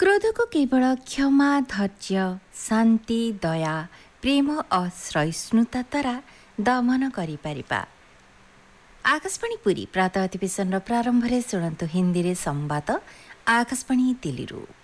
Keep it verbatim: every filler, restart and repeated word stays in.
କ୍ରୋଧକୁ କେବଳ କ୍ଷମା, ଧୈର୍ଯ୍ୟ, ଶାନ୍ତି, ଦୟା, ପ୍ରେମ ଓ ସହିଷ୍ଣୁତା ଦ୍ୱାରା ଦମନ କରିପାରିବା। ଆକାଶବାଣୀ ପୁରୀ ପ୍ରାତଃ ଅଧିବେଶନର ପ୍ରାରମ୍ଭରେ ଶୁଣନ୍ତୁ ହିନ୍ଦୀରେ ସମ୍ବାଦ ଆକାଶବାଣୀ ଦିଲ୍ଲୀରୁ।